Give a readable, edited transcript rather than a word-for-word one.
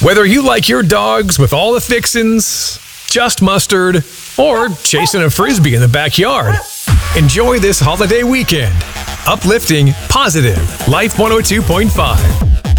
Whether you like your dogs with all the fixins, just mustard, or chasing a frisbee in the backyard, enjoy this holiday weekend. Uplifting, positive, Life 102.5.